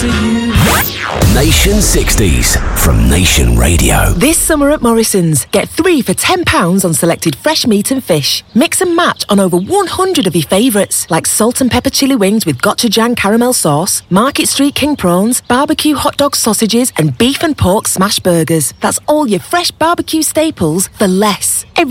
to you. Nation 60s from Nation Radio. This summer at Morrison's, get 3 for £10 on selected fresh meat and fish. Mix and match on over 100 of your favourites, like salt and pepper chili wings with gochujang caramel sauce, Market Street king prawns, barbecue hot dog sausages, and beef and pork smash burgers. That's all your fresh barbecue staples for less.